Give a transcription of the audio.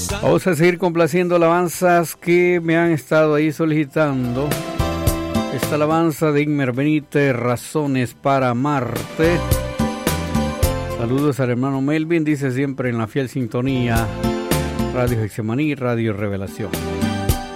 Vamos a seguir complaciendo alabanzas que me han estado ahí solicitando. Esta alabanza de Inmer Benítez, Razones para Amarte. Saludos al hermano Melvin, dice siempre en la fiel sintonía. Radio Getsemaní, Radio Revelación.